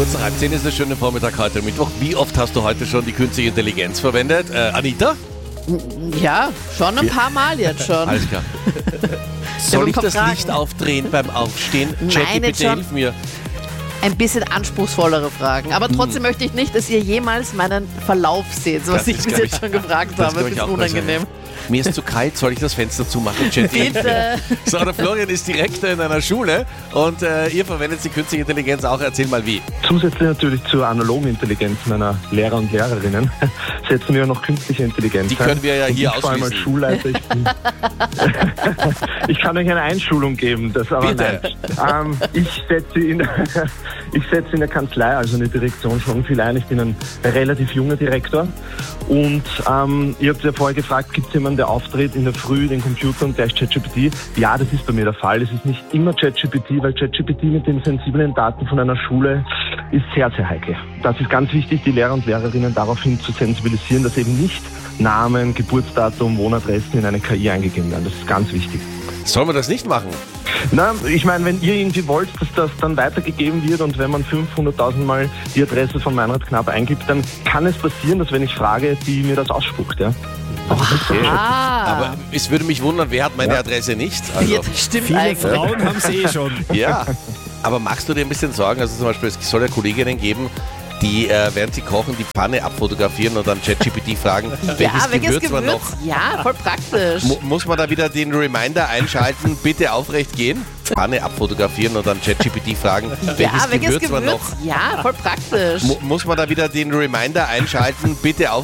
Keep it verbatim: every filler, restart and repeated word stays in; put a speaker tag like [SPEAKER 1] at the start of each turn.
[SPEAKER 1] Kurz nach halb zehn ist der schöne Vormittag heute Mittwoch. Wie oft hast du heute schon die künstliche Intelligenz verwendet? Äh, Anita?
[SPEAKER 2] Ja, schon ein paar Mal jetzt schon.
[SPEAKER 1] Alles klar. Soll ich das
[SPEAKER 2] Fragen.
[SPEAKER 1] Licht aufdrehen beim Aufstehen?
[SPEAKER 2] Nein,
[SPEAKER 1] Chat, bitte
[SPEAKER 2] jetzt schon.
[SPEAKER 1] hilf mir.
[SPEAKER 2] Ein bisschen anspruchsvollere Fragen. Aber trotzdem möchte ich nicht, dass ihr jemals meinen Verlauf seht, so was
[SPEAKER 1] Das
[SPEAKER 2] ich
[SPEAKER 1] ist,
[SPEAKER 2] bis
[SPEAKER 1] glaub
[SPEAKER 2] jetzt
[SPEAKER 1] ich-
[SPEAKER 2] schon gefragt
[SPEAKER 1] das
[SPEAKER 2] habe.
[SPEAKER 1] glaub
[SPEAKER 2] Das
[SPEAKER 1] ich
[SPEAKER 2] ist
[SPEAKER 1] auch besser,
[SPEAKER 2] unangenehm.
[SPEAKER 1] Mir ist zu kalt, soll ich das Fenster zumachen? Chat, hilf mir.
[SPEAKER 2] Bitte.
[SPEAKER 1] So, der Florian ist Direktor in einer Schule und äh, ihr verwendet die künstliche Intelligenz auch. Erzähl mal wie.
[SPEAKER 3] Zusätzlich natürlich zur analogen Intelligenz meiner Lehrer und Lehrerinnen setzen wir noch künstliche Intelligenz
[SPEAKER 1] Die
[SPEAKER 3] ein.
[SPEAKER 1] können wir ja
[SPEAKER 3] Und
[SPEAKER 1] hier
[SPEAKER 3] ich vor allem als
[SPEAKER 1] ausschließen.
[SPEAKER 3] Schulleiter, ich, bin ich kann euch eine Einschulung geben, das aber
[SPEAKER 1] Bitte.
[SPEAKER 3] nein. Ähm, ich setze in, ich setze in der Kanzlei, also in der Direktion, schon viel ein. Ich bin ein relativ junger Direktor und ähm, ihr habt ja vorher gefragt, gibt es jemanden, der auftritt in der Früh, den Computer und gleich ChatGPT? Ja, das ist bei mir der Fall. Es ist nicht immer ChatGPT, weil ChatGPT mit den sensiblen Daten von einer Schule ist sehr, sehr heikel. Das ist ganz wichtig, die Lehrer und Lehrerinnen daraufhin zu sensibilisieren, dass eben nicht Namen, Geburtsdatum, Wohnadressen in eine K I eingegeben werden. Das ist ganz wichtig.
[SPEAKER 1] Sollen wir das nicht machen?
[SPEAKER 3] Na, ich meine, wenn ihr irgendwie wollt, dass das dann weitergegeben wird und wenn man fünfhunderttausend Mal die Adresse von Meinrad Knapp eingibt, dann kann es passieren, dass wenn ich frage, die mir das ausspuckt, ja.
[SPEAKER 1] Okay.
[SPEAKER 2] Ah.
[SPEAKER 1] Aber es würde mich wundern, wer hat meine Adresse nicht? Also,
[SPEAKER 2] Ja, das stimmt
[SPEAKER 4] Viele
[SPEAKER 2] eigentlich.
[SPEAKER 4] Frauen haben es eh schon.
[SPEAKER 1] ja. Aber machst du dir ein bisschen Sorgen? Also zum Beispiel, es soll ja Kolleginnen geben, die, äh, während sie kochen, die Pfanne abfotografieren und dann ChatGPT fragen,
[SPEAKER 2] Ja,
[SPEAKER 1] welches
[SPEAKER 2] welches
[SPEAKER 1] Gewürz man
[SPEAKER 2] Gewürz?
[SPEAKER 1] noch...
[SPEAKER 2] Ja, voll praktisch.
[SPEAKER 1] Mu muss man da wieder den Reminder einschalten, bitte aufrecht gehen? Pfanne abfotografieren und dann ChatGPT fragen, welches,
[SPEAKER 2] Ja, welches
[SPEAKER 1] Gewürz, man noch...
[SPEAKER 2] Ja, voll praktisch.
[SPEAKER 1] Mu muss man da wieder den Reminder einschalten, bitte aufrecht